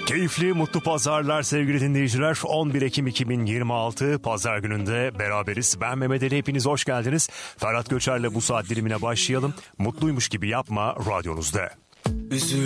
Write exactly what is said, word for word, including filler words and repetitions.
Keyifli, mutlu pazarlar sevgili dinleyiciler. on bir Ekim iki bin yirmi altı Pazar gününde beraberiz. Ben Mehmet Ali, hepiniz hoş geldiniz. Ferhat Göçer'le bu saat dilimine başlayalım. Mutluymuş gibi yapma radyonuzda. Üzül